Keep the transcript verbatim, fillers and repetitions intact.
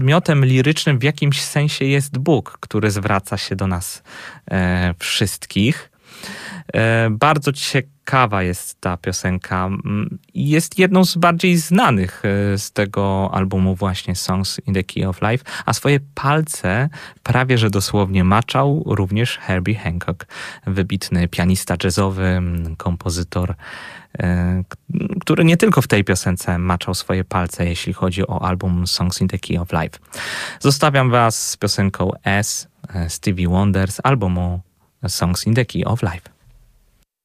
Miotem lirycznym w jakimś sensie jest Bóg, który zwraca się do nas e, wszystkich. E, bardzo ciekawa jest ta piosenka. Jest jedną z bardziej znanych e, z tego albumu właśnie Songs in the Key of Life, a swoje palce prawie że dosłownie maczał również Herbie Hancock, wybitny pianista jazzowy, kompozytor, który nie tylko w tej piosence maczał swoje palce, jeśli chodzi o album Songs in the Key of Life. Zostawiam was z piosenką S Stevie Wonder z albumu Songs in the Key of Life.